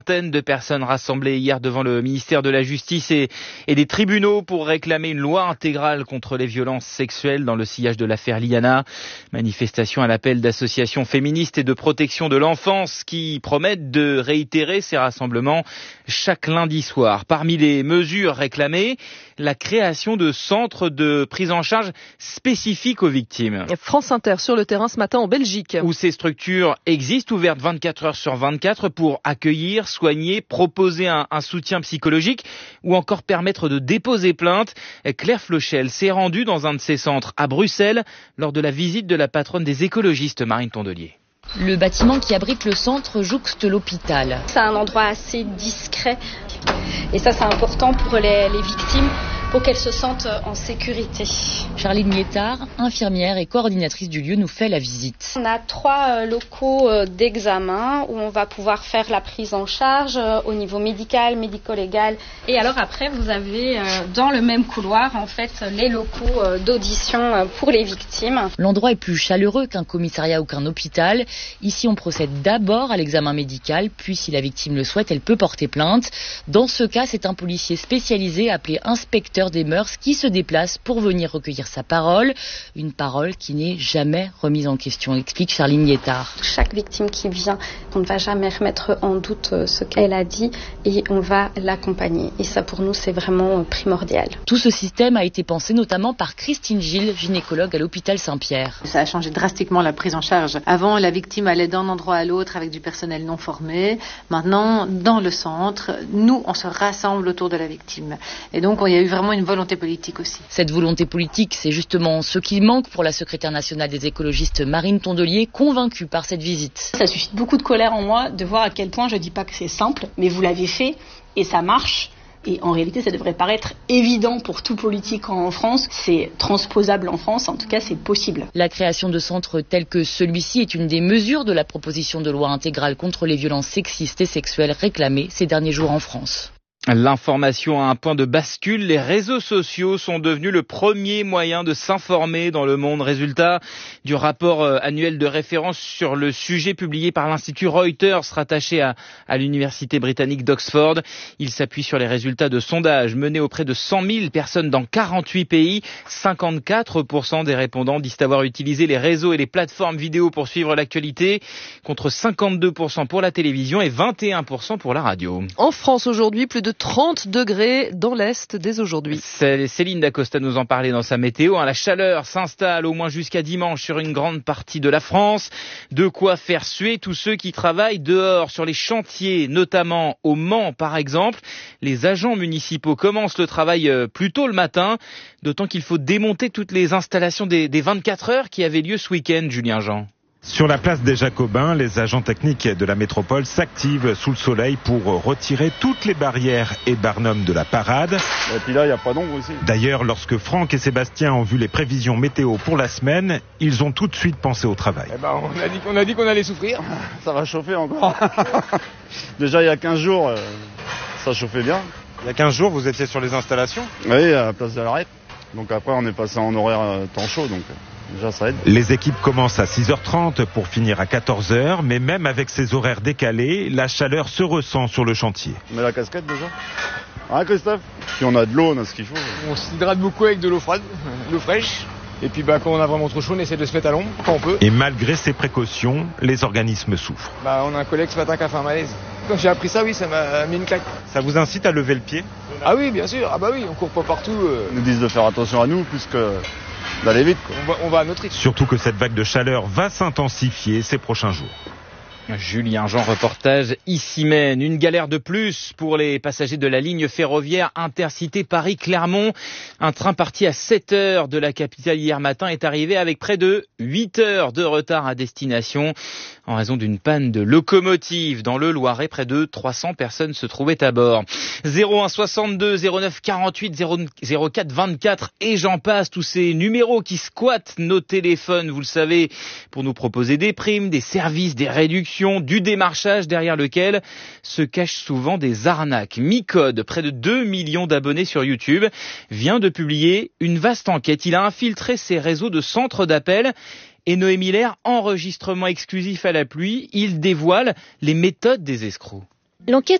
De personnes rassemblées hier devant le ministère de la Justice et des tribunaux pour réclamer une loi intégrale contre les violences sexuelles dans le sillage de l'affaire Liana. Manifestation à l'appel d'associations féministes et de protection de l'enfance qui promettent de réitérer ces rassemblements chaque lundi soir. Parmi les mesures réclamées, la création de centres de prise en charge spécifiques aux victimes. France Inter sur le terrain ce matin en Belgique. Où ces structures existent, ouvertes 24 heures sur 24 pour accueillir, soigner, proposer un soutien psychologique ou encore permettre de déposer plainte. Claire Flochel s'est rendue dans un de ces centres à Bruxelles lors de la visite de la patronne des écologistes, Marine Tondelier. Le bâtiment qui abrite le centre jouxte l'hôpital. C'est un endroit assez discret et ça c'est important pour les victimes, pour qu'elles se sentent en sécurité. Charline Liétard, infirmière et coordinatrice du lieu, nous fait la visite. On a 3 locaux d'examen où on va pouvoir faire la prise en charge au niveau médical, médico-légal. Et alors après, vous avez dans le même couloir en fait les locaux d'audition pour les victimes. L'endroit est plus chaleureux qu'un commissariat ou qu'un hôpital. Ici, on procède d'abord à l'examen médical, puis si la victime le souhaite, elle peut porter plainte. Dans ce cas, c'est un policier spécialisé appelé inspecteur des mœurs qui se déplace pour venir recueillir sa parole. Une parole qui n'est jamais remise en question, explique Charline Liétard. Chaque victime qui vient, on ne va jamais remettre en doute ce qu'elle a dit et on va l'accompagner. Et ça pour nous c'est vraiment primordial. Tout ce système a été pensé notamment par Christine Gilles, gynécologue à l'hôpital Saint-Pierre. Ça a changé drastiquement la prise en charge. Avant, la victime allait d'un endroit à l'autre avec du personnel non formé. Maintenant, dans le centre, nous on se rassemble autour de la victime. Et donc il y a eu vraiment une volonté politique aussi. Cette volonté politique, c'est justement ce qui manque pour la secrétaire nationale des écologistes Marine Tondelier, convaincue par cette visite. Ça suscite beaucoup de colère en moi de voir à quel point, je dis pas que c'est simple, mais vous l'avez fait et ça marche. Et en réalité, ça devrait paraître évident pour tout politique en France. C'est transposable en France, en tout cas, c'est possible. La création de centres tels que celui-ci est une des mesures de la proposition de loi intégrale contre les violences sexistes et sexuelles réclamée ces derniers jours en France. L'information a un point de bascule. Les réseaux sociaux sont devenus le premier moyen de s'informer dans le monde. Résultat du rapport annuel de référence sur le sujet publié par l'Institut Reuters rattaché à l'université britannique d'Oxford. Il s'appuie sur les résultats de sondages menés auprès de 100 000 personnes dans 48 pays. 54% des répondants disent avoir utilisé les réseaux et les plateformes vidéo pour suivre l'actualité, contre 52% pour la télévision et 21% pour la radio. En France aujourd'hui, plus de 30 degrés dans l'Est dès aujourd'hui. Céline Dacosta nous en parlait dans sa météo. La chaleur s'installe au moins jusqu'à dimanche sur une grande partie de la France. De quoi faire suer tous ceux qui travaillent dehors sur les chantiers, notamment au Mans par exemple. Les agents municipaux commencent le travail plus tôt le matin, d'autant qu'il faut démonter toutes les installations des 24 heures qui avaient lieu ce week-end, Julien Jean. Sur la place des Jacobins, les agents techniques de la métropole s'activent sous le soleil pour retirer toutes les barrières et barnums de la parade. Et puis là, il n'y a pas d'ombre aussi. D'ailleurs, lorsque Franck et Sébastien ont vu les prévisions météo pour la semaine, ils ont tout de suite pensé au travail. On a dit qu'on allait souffrir. Ça va chauffer encore. Déjà, il y a 15 jours, ça chauffait bien. Il y a 15 jours, vous étiez sur les installations ? Oui, à la place de l'arrêt. Donc après, on est passé en horaire temps chaud, donc... déjà, ça aide. Les équipes commencent à 6h30 pour finir à 14h, mais même avec ces horaires décalés, la chaleur se ressent sur le chantier. On met la casquette déjà. Hein, Christophe ? Puis on a de l'eau, on a ce qu'il faut. On s'hydrate beaucoup avec de l'eau froide, l'eau fraîche. Et puis quand on a vraiment trop chaud, on essaie de se mettre à l'ombre quand on peut. Et malgré ces précautions, les organismes souffrent. On a un collègue ce matin qui a fait un malaise. Quand j'ai appris ça, oui, ça m'a mis une claque. Ça vous incite à lever le pied ? Ah oui, bien sûr. Ah bah oui, on court pas partout. Ils nous disent de faire attention à nous, plus que d'aller vite, quoi. On va à notre rythme. Surtout que cette vague de chaleur va s'intensifier ces prochains jours. Julien Jean, reportage ici Maine. Une galère de plus pour les passagers de la ligne ferroviaire Intercité Paris-Clermont. Un train parti à 7 heures de la capitale hier matin est arrivé avec près de 8 heures de retard à destination. En raison d'une panne de locomotive dans le Loiret, près de 300 personnes se trouvaient à bord. 01 62 09 48 04 24 et j'en passe, tous ces numéros qui squattent nos téléphones, vous le savez, pour nous proposer des primes, des services, des réductions, du démarchage derrière lequel se cachent souvent des arnaques. Micode, près de 2 millions d'abonnés sur YouTube, vient de publier une vaste enquête. Il a infiltré ses réseaux de centres d'appel. Et Noémie Lair, enregistrement exclusif à la pluie, il dévoile les méthodes des escrocs. L'enquête